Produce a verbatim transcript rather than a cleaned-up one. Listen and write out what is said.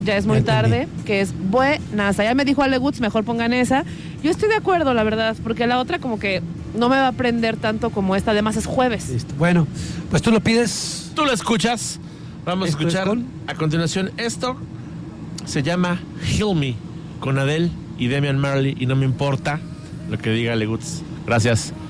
Ya es muy Ya entendí. tarde, que es buena. Ya me dijo Ale Woods, mejor pongan esa. Yo estoy de acuerdo, la verdad, porque la otra como que no me va a prender tanto como esta. Además es jueves. Listo. Bueno, pues tú lo pides. Tú lo escuchas. Vamos a Esto es escuchar con- a continuación esto. Se llama Heal Me con Adele y Damian Marley. Y no me importa lo que diga Ale Woods. Gracias.